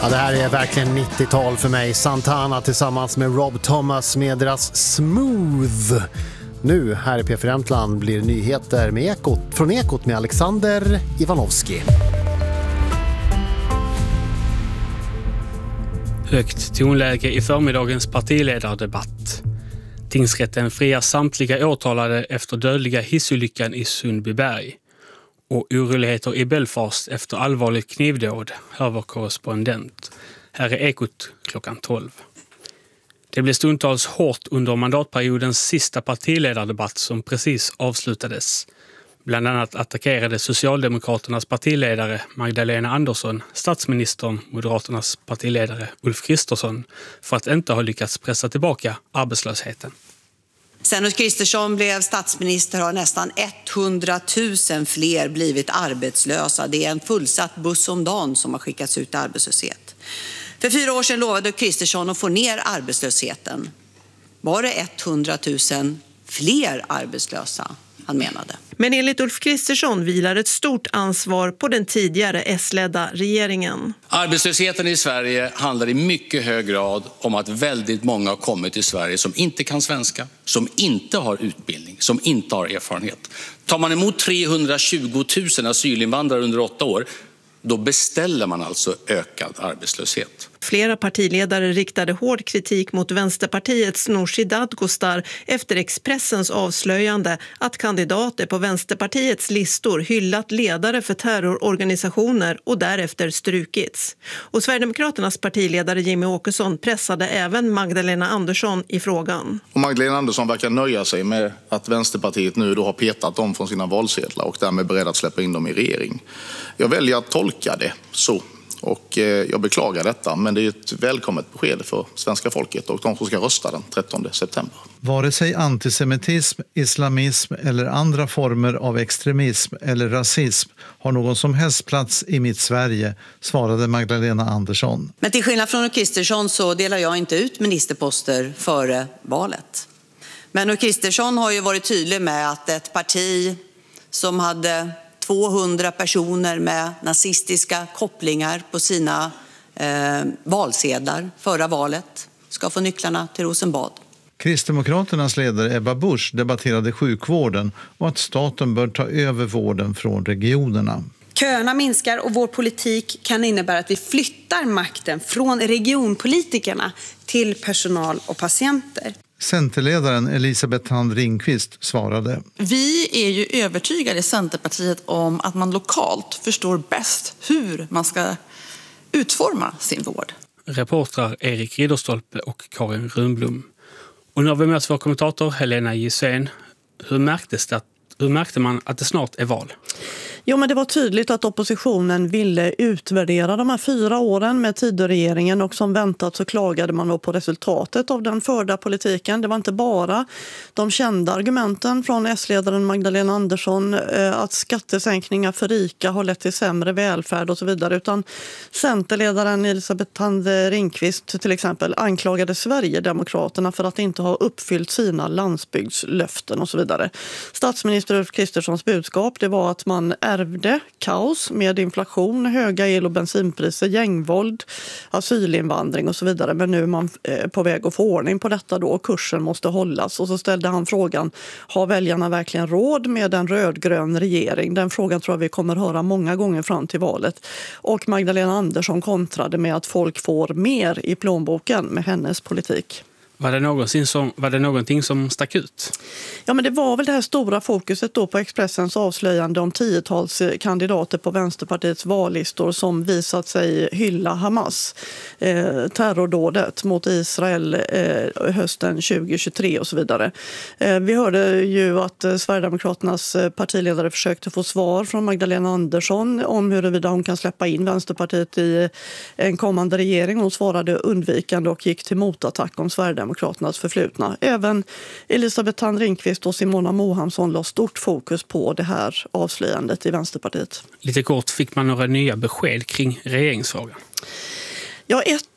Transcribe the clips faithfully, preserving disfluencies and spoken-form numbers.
Ja, det här är verkligen nittiotal för mig. Santana tillsammans med Rob Thomas med deras Smooth. Nu här i P fyra Äntland blir nyheter med Ekot, från Ekot med Alexander Ivanovski. Högt tonläge i förmiddagens partiledardebatt. Tingsrätten friar samtliga åtalade efter dödliga hissolyckan i Sundbyberg. Och oroligheter i Belfast efter allvarligt knivdåd, hör vår korrespondent. Här är Ekot klockan tolv. Det blev stundtals hårt under mandatperiodens sista partiledardebatt som precis avslutades. Bland annat attackerade Socialdemokraternas partiledare Magdalena Andersson statsministern Moderaternas partiledare Ulf Kristersson för att inte ha lyckats pressa tillbaka arbetslösheten. Sen Ulf Kristersson blev statsminister har nästan hundratusen fler blivit arbetslösa. Det är en fullsatt buss om dagen som har skickats ut i arbetslöshet. För fyra år sedan lovade Kristersson att få ner arbetslösheten. Var det hundratusen fler arbetslösa han menade? Men enligt Ulf Kristersson vilar ett stort ansvar på den tidigare S-ledda regeringen. Arbetslösheten i Sverige handlar i mycket hög grad om att väldigt många har kommit till Sverige som inte kan svenska, som inte har utbildning, som inte har erfarenhet. Tar man emot trehundratjugotusen asylinvandrare under åtta år, då beställer man alltså ökad arbetslöshet. Flera partiledare riktade hård kritik mot Vänsterpartiets Nooshi Dadgostar efter Expressens avslöjande att kandidater på Vänsterpartiets listor hyllat ledare för terrororganisationer och därefter strukits. Och Sverigedemokraternas partiledare Jimmy Åkesson pressade även Magdalena Andersson i frågan. Och Magdalena Andersson verkar nöja sig med att Vänsterpartiet nu då har petat dem från sina valsedlar och därmed beredd att släppa in dem i regering. Jag väljer att tolka det så. Och jag beklagar detta, men det är ett välkommet besked för svenska folket och de som ska rösta den trettonde september. Vare sig antisemitism, islamism eller andra former av extremism eller rasism har någon som helst plats i mitt Sverige, svarade Magdalena Andersson. Men till skillnad från Kristersson så delar jag inte ut ministerposter före valet. Men Kristersson har ju varit tydlig med att ett parti som hade tvåhundra personer med nazistiska kopplingar på sina eh, valsedlar förra valet ska få nycklarna till Rosenbad. Kristdemokraternas ledare Ebba Busch debatterade sjukvården och att staten bör ta över vården från regionerna. Köerna minskar och vår politik kan innebära att vi flyttar makten från regionpolitikerna till personal och patienter. Centerledaren Elisabeth Thand Ringqvist svarade. Vi är ju övertygade i Centerpartiet om att man lokalt förstår bäst hur man ska utforma sin vård. Reportrar Erik Ridderstolpe och Karin Runblom. Och nu har vi med oss vår kommentator Helena Gissén. Hur märktes det, hur märkte man att det snart är val? Jo, men det var tydligt att oppositionen ville utvärdera de här fyra åren med Tidöregeringen och som väntat så klagade man då på resultatet av den förda politiken. Det var inte bara de kända argumenten från S-ledaren Magdalena Andersson att skattesänkningar för rika har lett till sämre välfärd och så vidare, utan Centerledaren Elisabeth Thand Ringqvist till exempel anklagade Sverigedemokraterna för att inte ha uppfyllt sina landsbygdslöften och så vidare. Statsminister Ulf Kristerssons budskap det var att man ärvde kaos med inflation, höga el- och bensinpriser, gängvåld, asylinvandring och så vidare. Men nu är man på väg att få ordning på detta då och kursen måste hållas. Och så ställde han frågan, har väljarna verkligen råd med en rödgrön regering? Den frågan tror jag vi kommer höra många gånger fram till valet. Och Magdalena Andersson kontrade med att folk får mer i plånboken med hennes politik. Var det, någonsin som, var det någonting som stack ut? Ja, men det var väl det här stora fokuset då på Expressens avslöjande om tiotals kandidater på Vänsterpartiets vallistor som visat sig hylla Hamas. Eh, terrordådet mot Israel eh, hösten tjugohundratjugotre och så vidare. Eh, vi hörde ju att eh, Sverigedemokraternas partiledare försökte få svar från Magdalena Andersson om huruvida hon kan släppa in Vänsterpartiet i en kommande regering. Hon svarade undvikande och gick till motattack om Sverigedemokraterna. Demokraternas förflutna. Även Elisabeth Thand Ringqvist och Simona Mohansson la stort fokus på det här avslöjandet i Vänsterpartiet. Lite kort, fick man några nya besked kring regeringsfrågan? Ja, ett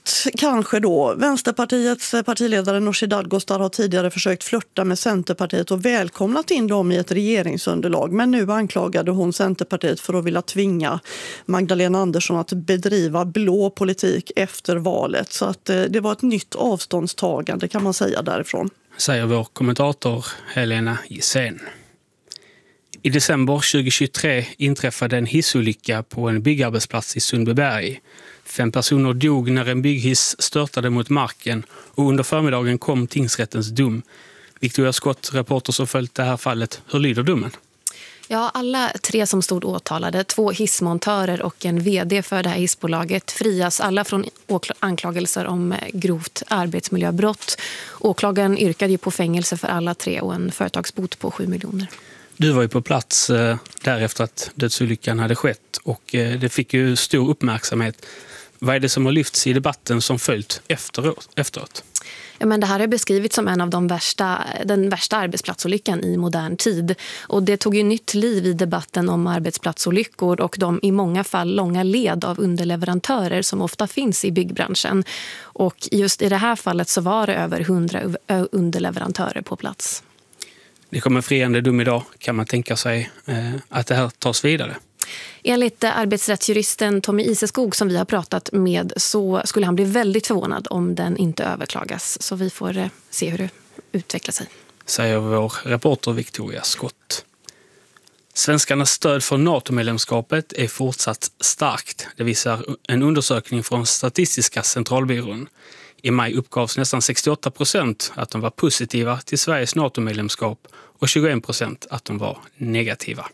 nytt kanske då. Vänsterpartiets partiledare Nooshi Dadgostar har tidigare försökt flirta med Centerpartiet och välkomnat in dem i ett regeringsunderlag. Men nu anklagade hon Centerpartiet för att vilja tvinga Magdalena Andersson att bedriva blå politik efter valet. Så att det var ett nytt avståndstagande kan man säga därifrån. Säger vår kommentator Helena Gissén. I december tjugohundratjugotre inträffade en hissolycka på en byggarbetsplats i Sundbyberg. Fem personer dog när en bygghiss störtade mot marken och under förmiddagen kom tingsrättens dom. Victoria Skott, reporter som följt det här fallet. Hur lyder domen? Ja, alla tre som stod åtalade, två hissmontörer och en vd för det här hissbolaget, frias alla från anklagelser om grovt arbetsmiljöbrott. Åklagaren yrkade ju på fängelse för alla tre och en företagsbot på sju miljoner. Du var ju på plats eh, därefter att dödsolyckan hade skett och eh, det fick ju stor uppmärksamhet. Vad är det som har lyfts i debatten som följt efteråt? efteråt? Ja, men det här är beskrivet som en av de värsta, den värsta arbetsplatsolyckan i modern tid. Och det tog ju nytt liv i debatten om arbetsplatsolyckor och de i många fall långa led av underleverantörer som ofta finns i byggbranschen. Och just i det här fallet så var det över hundra underleverantörer på plats. Det kommer friande dom idag. Kan man tänka sig eh, att det här tas vidare? Enligt arbetsrättsjuristen Tommy Iseskog som vi har pratat med så skulle han bli väldigt förvånad om den inte överklagas. Så vi får eh, se hur det utvecklar sig. Säger vår reporter Victoria Skott. Svenskarnas stöd för NATO-medlemskapet är fortsatt starkt. Det visar en undersökning från Statistiska centralbyrån. I maj uppgavs nästan sextioåtta procent att de var positiva till Sveriges NATO-medlemskap och tjugoen procent att de var negativa.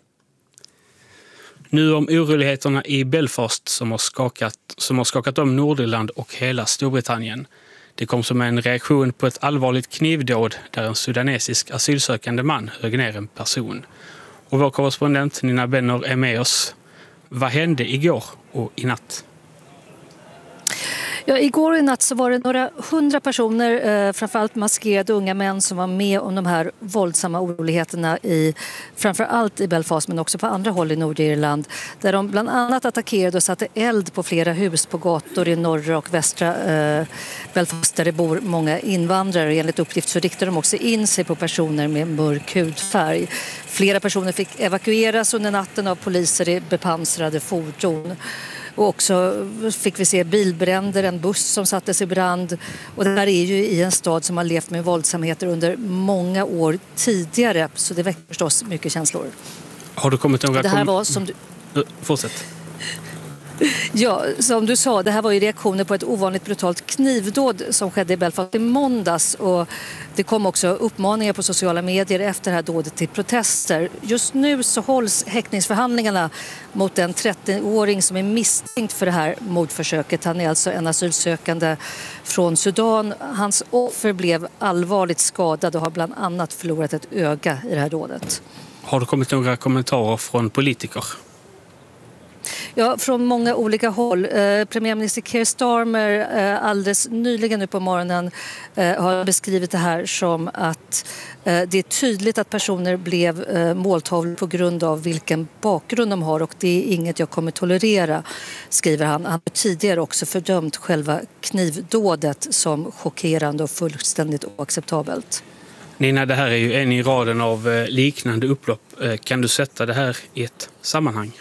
Nu om oroligheterna i Belfast som har skakat, som har skakat om Nordirland och hela Storbritannien. Det kom som en reaktion på ett allvarligt knivdåd där en sudanesisk asylsökande man högg ner en person. Och vår korrespondent Nina Benner är med oss. Vad hände igår och i natt? Ja, igår i natt så var det några hundra personer, eh, framförallt maskerade unga män som var med om de här våldsamma oroligheterna i framförallt i Belfast men också på andra håll i Nordirland där de bland annat attackerade och satte eld på flera hus på gator i norra och västra eh, Belfast där det bor många invandrare. Enligt uppgift så riktade de också in sig på personer med mörk hudfärg. Flera personer fick evakueras under natten av poliser i bepansrade fordon. Och också fick vi se bilbränder, en buss som sattes i brand. Och det här är ju i en stad som har levt med våldsamheter under många år tidigare. Så det väcker förstås mycket känslor. Har du kommit några... Det här var som du... Fortsätt. Ja, som du sa, det här var ju reaktioner på ett ovanligt brutalt knivdåd som skedde i Belfast i måndags och det kom också uppmaningar på sociala medier efter det här dådet till protester. Just nu så hålls häktningsförhandlingarna mot en trettioåring som är misstänkt för det här mordförsöket. Han är alltså en asylsökande från Sudan. Hans offer blev allvarligt skadad och har bland annat förlorat ett öga i det här dådet. Har det kommit några kommentarer från politiker? Ja, från många olika håll. Eh, premiärminister Keir Starmer eh, alldeles nyligen nu på morgonen eh, har beskrivit det här som att eh, det är tydligt att personer blev eh, måltavlor på grund av vilken bakgrund de har och det är inget jag kommer tolerera, skriver han. Han har tidigare också fördömt själva knivdådet som chockerande och fullständigt oacceptabelt. Nina, det här är ju en i raden av eh, liknande upplopp. Eh, kan du sätta det här i ett sammanhang?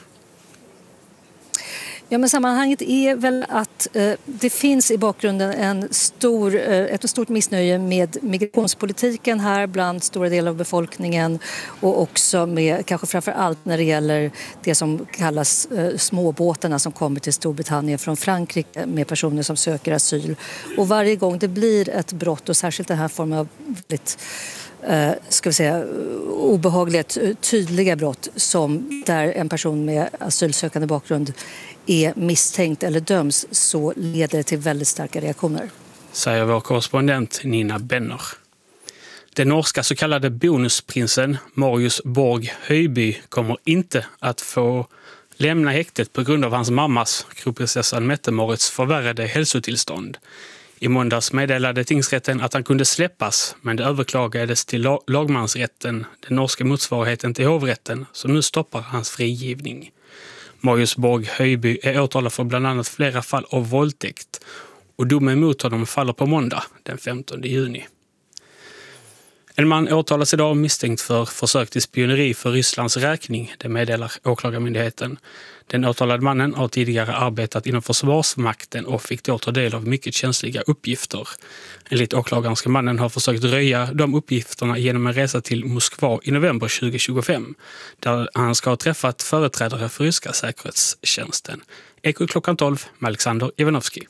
Ja, men sammanhanget är väl att eh, det finns i bakgrunden en stor, eh, ett stort missnöje med migrationspolitiken här bland stora delar av befolkningen och också med kanske framför allt när det gäller det som kallas eh, småbåtarna som kommer till Storbritannien från Frankrike med personer som söker asyl. Och varje gång det blir ett brott och särskilt den här formen av väldigt Uh, ska vi säga, obehagliga, tydliga brott som där en person med asylsökande bakgrund är misstänkt eller döms så leder det till väldigt starka reaktioner. Säger vår korrespondent Nina Benner. Den norska så kallade bonusprinsen Marius Borg Høiby kommer inte att få lämna häktet på grund av hans mammas, kronprinsessan Mette-Marits, förvärrade hälsotillstånd. I måndags meddelade tingsrätten att han kunde släppas, men det överklagades till lagmansrätten, den norska motsvarigheten till hovrätten, som nu stoppar hans frigivning. Marius Borg Høiby är åtalad för bland annat flera fall av våldtäkt. och domen mot honom faller på måndag den femtonde juni. En man åtalas idag misstänkt för försök till spioneri för Rysslands räkning, det meddelar åklagarmyndigheten. Den åtalade mannen har tidigare arbetat inom Försvarsmakten och fick då ta del av mycket känsliga uppgifter. Enligt åklagaren ska mannen ha försökt röja de uppgifterna genom en resa till Moskva i november tjugohundratjugofem, där han ska ha träffat företrädare för ryska säkerhetstjänsten. Eko klockan tolv med Alexander Ivanovski.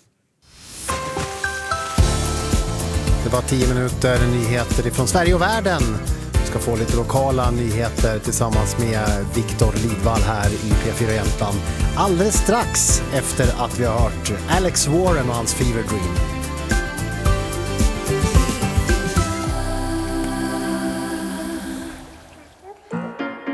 Det var tio minuter nyheter från Sverige och världen. Vi ska få lite lokala nyheter tillsammans med Viktor Lidvall här i P fyra Jämtland. Alldeles strax efter att vi har hört Alex Warren och hans Fever Dream.